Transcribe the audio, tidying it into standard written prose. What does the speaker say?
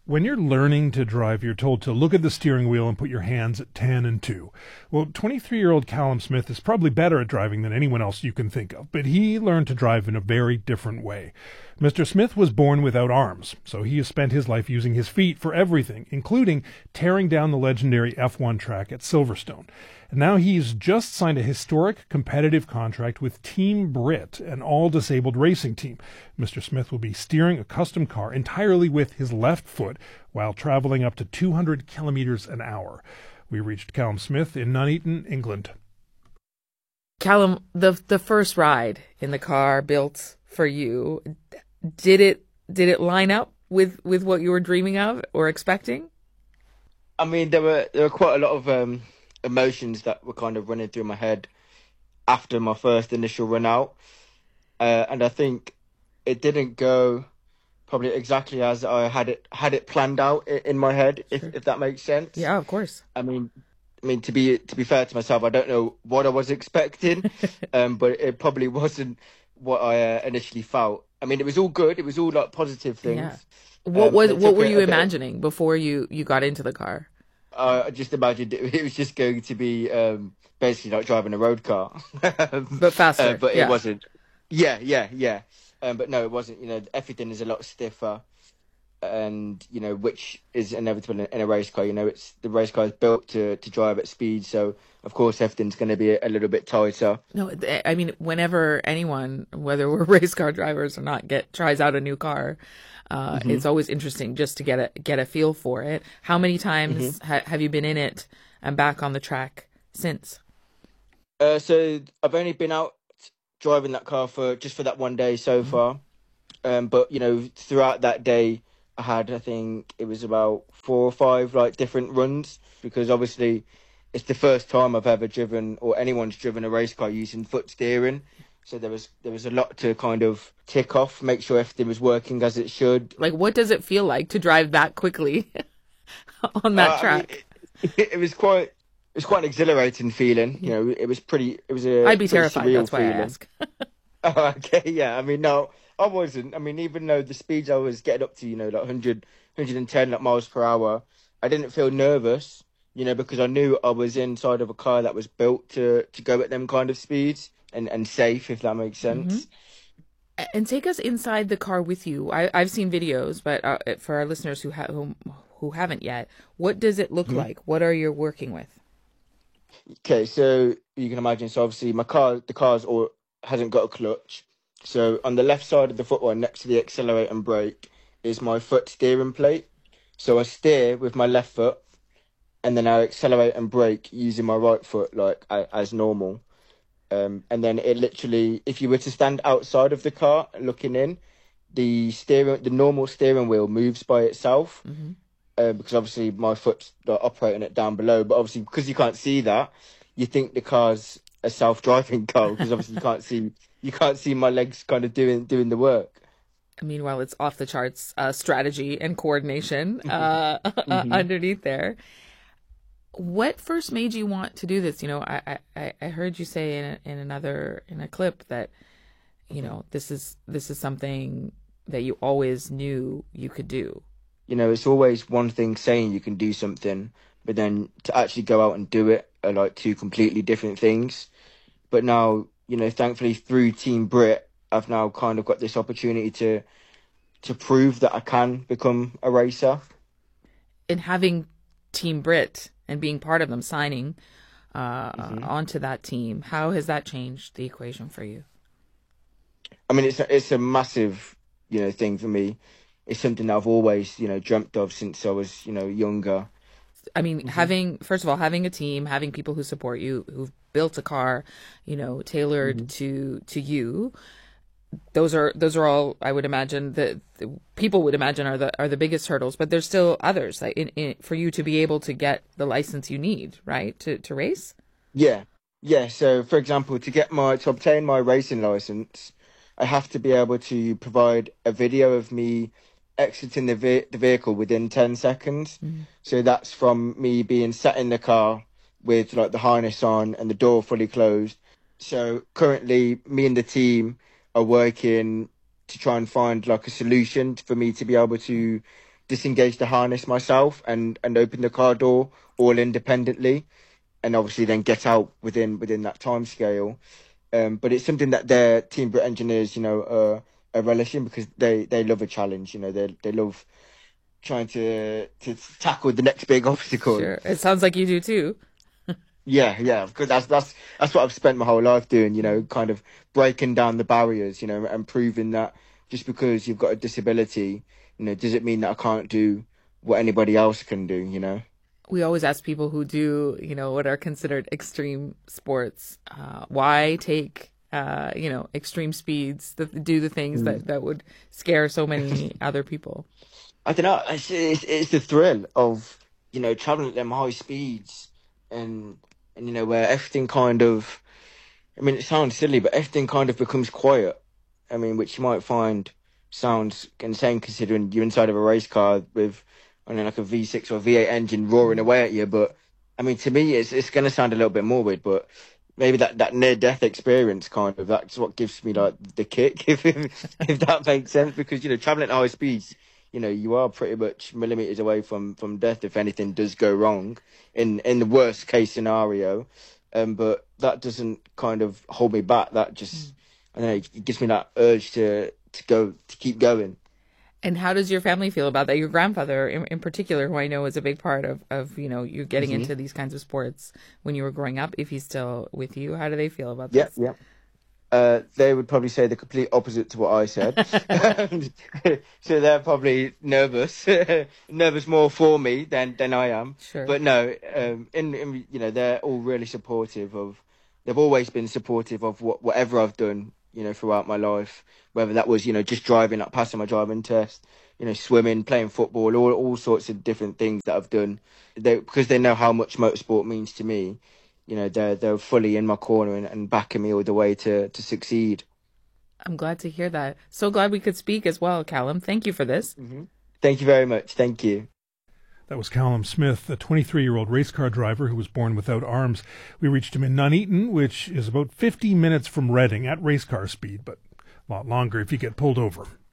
When you're learning to drive, you're told to look at the steering wheel and put your hands at 10 and 2. Well, 23-year-old Callum Smith is probably better at driving than anyone else you can think of, but he learned to drive in a very different way. Mr. Smith was born without arms, so he has spent his life using his feet for everything, including tearing down the legendary F1 track at Silverstone. And now he's just signed a historic competitive contract with Team Brit, an all-disabled racing team. Mr. Smith will be steering a custom car entirely with his left foot while traveling up to 200 kilometers an hour. We reached Callum Smith in Nuneaton, England. Callum, the first ride in the car built for you, did it line up with what you were dreaming of or expecting? I mean, there were quite a lot of emotions that were kind of running through my head after my first initial run out, and I think it didn't go probably exactly as I had it planned out in my head, if that makes sense. Yeah, of course. I mean, to be fair to myself, I don't know what I was expecting, but it probably wasn't what I initially felt. I mean, it was all good. It was all like positive things. Yeah. What were you imagining before you got into the car? I just imagined it was just going to be basically like driving a road car, but faster. But it wasn't. Yeah. But no, it wasn't. You know, everything is a lot stiffer, and you know, which is inevitable in a race car. You know, the race car is built to drive at speed, so of course everything's going to be a little bit tighter. No, I mean, whenever anyone, whether we're race car drivers or not, tries out a new car, it's always interesting just to get a feel for it. How many times have you been in it and back on the track since? So I've only been out driving that car for that one day so far. But you know, throughout that day, I had, I think it was about 4 or 5 like different runs, because obviously it's the first time I've ever driven, or anyone's driven, a race car using foot steering. So there was a lot to kind of tick off, make sure everything was working as it should. Like, what does it feel like to drive that quickly on that track? I mean, it was quite an exhilarating feeling. You know, it was I'd be terrified. That's why feeling. I ask. Oh, okay, yeah. I mean, no, I wasn't. I mean, even though the speeds I was getting up to, you know, like 100, 110 like miles per hour, I didn't feel nervous, you know, because I knew I was inside of a car that was built to go at them kind of speeds and safe, if that makes sense. And take us inside the car with you. I've seen videos, but for our listeners who haven't yet, what does it look like? What are you working with? Okay, so you can imagine. So obviously, the car's hasn't got a clutch. So on the left side of the footwell, next to the accelerator and brake, is my foot steering plate. So I steer with my left foot, and then I accelerate and brake using my right foot, like as normal. And then it literally, if you were to stand outside of the car looking in, the normal steering wheel moves by itself. Because obviously my foot's operating it down below, but obviously because you can't see that, you think the car's a self-driving car, because obviously you can't see my legs kind of doing the work. Meanwhile, it's off the charts strategy and coordination underneath there. What first made you want to do this? You know, I heard you say in a clip that, you know, this is something that you always knew you could do. You know, it's always one thing saying you can do something, but then to actually go out and do it are like two completely different things. But now, you know, thankfully through Team Brit, I've now kind of got this opportunity to prove that I can become a racer. And having Team Brit and being part of them, signing onto that team, how has that changed the equation for you? I mean, it's a massive, you know, thing for me. It's something that I've always, you know, dreamt of since I was, you know, younger. I mean, having a team, having people who support you, who've built a car, you know, tailored to you. Those are all, I would imagine, that people would imagine are the biggest hurdles. But there's still others, like for you to be able to get the license you need, right, to race. Yeah. So, for example, to obtain my racing license, I have to be able to provide a video of me exiting the vehicle within 10 seconds. So that's from me being sat in the car with like the harness on and the door fully closed. So currently me and the team are working to try and find like a solution for me to be able to disengage the harness myself and open the car door all independently, and obviously then get out within that time scale. But it's something that their Team Brit engineers, are relishing, because they love a challenge. They love trying to tackle the next big obstacle. Sure. It sounds like you do too. Yeah, because that's what I've spent my whole life doing, kind of breaking down the barriers, and proving that just because you've got a disability, does it mean that I can't do what anybody else can do. We always ask people who do, what are considered extreme sports, why take, extreme speeds, do the things that would scare so many other people. I don't know. It's the thrill of, traveling at them high speeds and where everything kind of, it sounds silly, but everything kind of becomes quiet. Which you might find sounds insane considering you're inside of a race car with, like a V6 or V8 engine roaring away at you. But to me, it's going to sound a little bit morbid, but maybe that near-death experience that's what gives me like the kick, if that makes sense. Because traveling at high speeds, you are pretty much millimeters away from death if anything does go wrong in the worst case scenario. But that doesn't kind of hold me back. That just, I don't know, it gives me that urge to keep going. And how does your family feel about that? Your grandfather, in particular, who I know is a big part of you getting into these kinds of sports when you were growing up, if he's still with you, how do they feel about this? Yeah. They would probably say the complete opposite to what I said. So they're probably nervous more for me than I am. Sure. But no, they're all really supportive of. They've always been supportive of whatever I've done, throughout my life. Whether that was, just driving, like passing my driving test, swimming, playing football, all sorts of different things that I've done. Because they know how much motorsport means to me. They're fully in my corner and backing me all the way to succeed. I'm glad to hear that. So glad we could speak as well, Callum. Thank you for this. Thank you very much. Thank you. That was Callum Smith, a 23-year-old race car driver who was born without arms. We reached him in Nuneaton, which is about 50 minutes from Reading at race car speed, but a lot longer if you get pulled over.